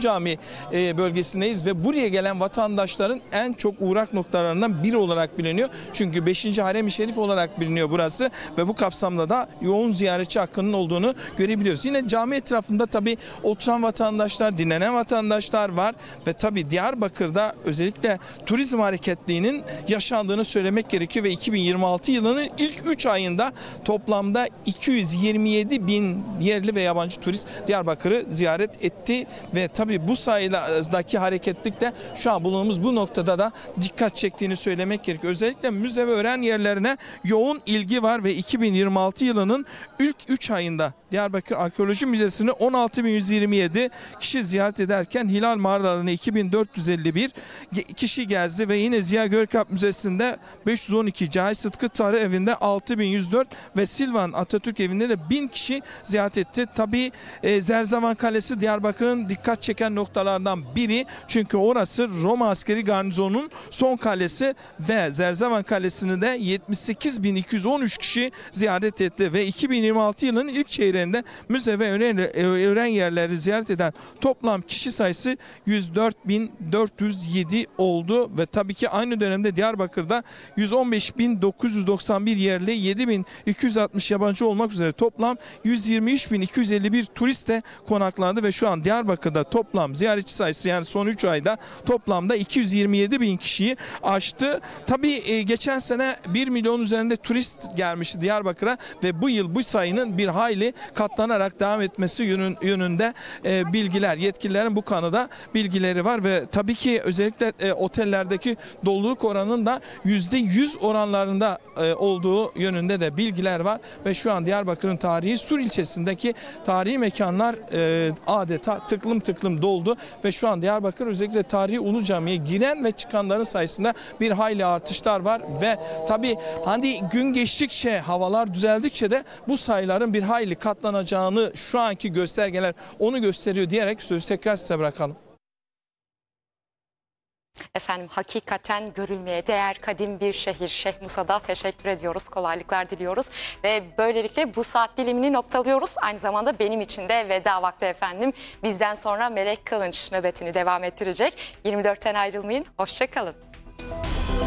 Cami bölgesindeyiz ve buraya gelen vatandaşların en çok uğrak noktalarından biri olarak biliniyor. Çünkü 5. Harem-i Şerif olarak biliniyor burası ve bu kapsamda da yoğun ziyaretçi hakkının olduğunu görebiliyoruz. Yine cami etrafında tabii oturan vatandaşlar, dinlenen vatandaşlar var ve tabii Diyarbakır'da özellikle turizm hareketliğinin yaşandığını söylemek gerekiyor ve 2026 yılının ilk 3 ayında toplamda 227 bin yerli ve yabancı turist Diyarbakır'ı ziyaret etti ve tabii bu sayılardaki hareketlik de şu an bulunduğumuz bu noktada da dikkat çektiğini söylemek gerekiyor. Özellikle müze ve öğren yerlerine yoğun ilgi var ve 2026 yılının ilk 3 ayında Diyarbakır Arkeoloji Müzesi'ni 16.127 kişi ziyaret ederken Hilal mağaralarını 2451 kişi gezdi ve yine Ziya Gökalp Müzesi'nde 512, Cahit Sıtkı Tarih Evi'nde 6104 ve Silvan Atatürk Evi'nde de 1000 kişi ziyaret etti. Tabii Zerzavan Kalesi Diyarbakır'ın dikkat çeken noktalardan biri. Çünkü orası Roma askeri garnizonunun son kalesi ve Zerzavan Kalesi'ni de 78.213 kişi ziyaret etti ve 2026 yılının ilk çeyreğinde müze ve öğren yerleri ziyaret eden toplam kişi sayısı 104.407 oldu ve tabii ki aynı dönemde Diyarbakır'da 115.991 yerli, 7.260 yabancı olmak üzere toplam 123.251 turist de konaklandı ve şu an Diyarbakır'da toplam ziyaretçi sayısı yani son 3 ayda toplamda 227.000 kişiyi aştı. Tabii geçen sene 1 milyon üzerinde turist gelmişti Diyarbakır'a ve bu yıl bu sayının bir hayli katlanarak devam etmesi yönünde bilgiler, yetkililerin bu konuda bilgileri var ve tabii ki özellikle otellerdeki doluluk oranının da %100 oranlarında olduğu yönünde de bilgiler var ve şu an Diyarbakır'ın tarihi Sur ilçesindeki tarihi mekanlar adeta tıklım tıklım doldu ve şu an Diyarbakır özellikle tarihi Ulu Cami'ye giren ve çıkanların sayısında bir hayli artışlar var ve tabii hani gün geçtikçe, havalar düzeldikçe de bu sayıların bir hayli katlanacağını şu anki göstergeler onu gösteriyor diyerek sözü tekrar size bırakalım. Efendim hakikaten görülmeye değer kadim bir şehir. Şeyh Musa'da teşekkür ediyoruz, kolaylıklar diliyoruz ve böylelikle bu saat dilimini noktalıyoruz. Aynı zamanda benim için de veda vakti efendim. Bizden sonra Melek Kılınç nöbetini devam ettirecek. 24'ten ayrılmayın, hoşça kalın.